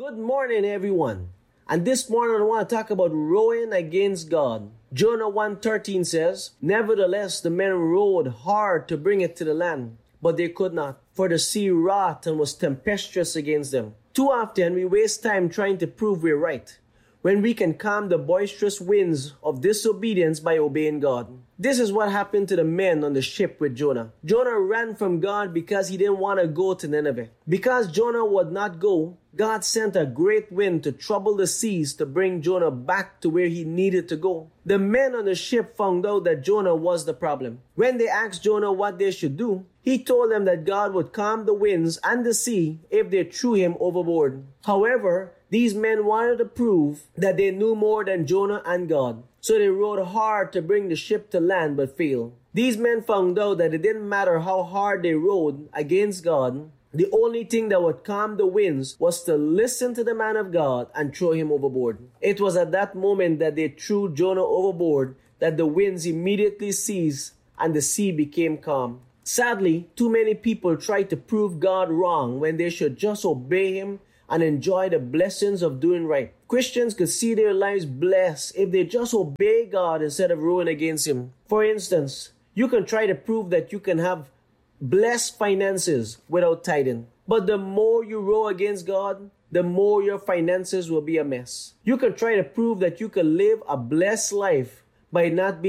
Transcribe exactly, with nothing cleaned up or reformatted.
Good morning, everyone. And this morning I want to talk about rowing against God. Jonah one thirteen says, "Nevertheless, the men rowed hard to bring it to the land, but they could not, for the sea wrought and was tempestuous against them." Too often we waste time trying to prove we're right, when we can calm the boisterous winds of disobedience by obeying God. This is what happened to the men on the ship with Jonah. Jonah ran from God because he didn't want to go to Nineveh. Because Jonah would not go, God sent a great wind to trouble the seas to bring Jonah back to where he needed to go. The men on the ship found out that Jonah was the problem. When they asked Jonah what they should do, he told them that God would calm the winds and the sea if they threw him overboard. However, these men wanted to prove that they knew more than Jonah and God. So they rowed hard to bring the ship to land but failed. These men found out that it didn't matter how hard they rowed against God. The only thing that would calm the winds was to listen to the man of God and throw him overboard. It was at that moment that they threw Jonah overboard that the winds immediately ceased and the sea became calm. Sadly, too many people try to prove God wrong when they should just obey him and enjoy the blessings of doing right. Christians could see their lives blessed if they just obey God instead of rowing against him. For instance, you can try to prove that you can have blessed finances without tithing. But the more you row against God, the more your finances will be a mess. You can try to prove that you can live a blessed life by not being